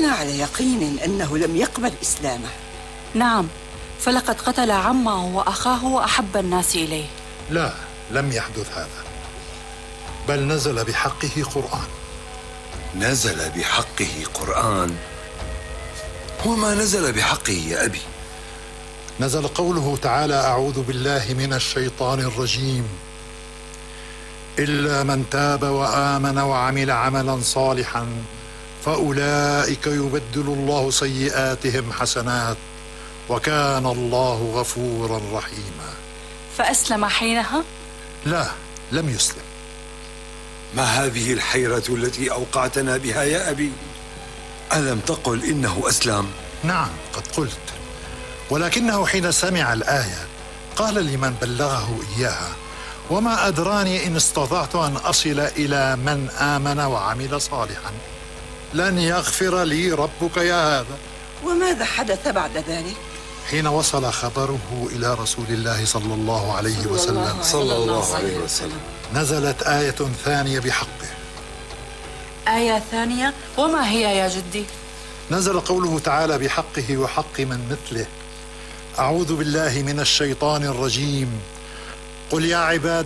أنا على يقين أنه لم يقبل إسلامه. نعم، فلقد قتل عمه وأخاه وأحب الناس إليه. لا، لم يحدث هذا، بل نزل بحقه قرآن. نزل بحقه قرآن؟ وما نزل بحقه يا أبي؟ نزل قوله تعالى: أعوذ بالله من الشيطان الرجيم، إلا من تاب وآمن وعمل عملا صالحا فأولئك يبدل الله سيئاتهم حسنات وكان الله غفورا رحيما. فأسلم حينها؟ لا، لم يسلم. ما هذه الحيرة التي أوقعتنا بها يا أبي؟ ألم تقل إنه أسلم؟ نعم، قد قلت، ولكنه حين سمع الآية قال لمن بلغه إياها: وما أدراني إن استطعت أن أصل إلى من آمن وعمل صالحا، لن يغفر لي ربك يا هذا. وماذا حدث بعد ذلك؟ حين وصل خبره إلى رسول الله صلى الله عليه وسلم نزلت آية ثانية بحقه. آية ثانية؟ وما هي يا جدي؟ نزل قوله تعالى بحقه وحق من مثله: أعوذ بالله من الشيطان الرجيم، قل يا عبادي